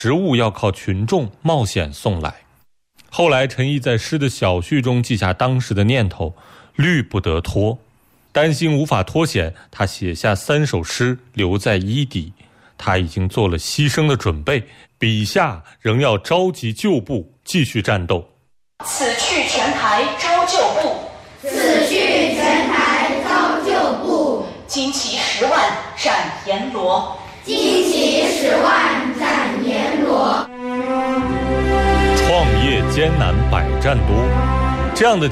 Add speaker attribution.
Speaker 1: 食物要靠群众冒险送来。后来陈毅在诗的小序中记下当时的念头，虑不得脱，担心无法脱险，他写下3首诗留在衣底。他已经做了牺牲的准备，笔下仍要召集旧部继续战斗。
Speaker 2: 此去全台招旧部，
Speaker 3: 此去全台招旧部，
Speaker 2: 旌旗10万斩阎罗，
Speaker 3: 旌旗10万斩阎罗。
Speaker 1: 创业艰难百战多，这样的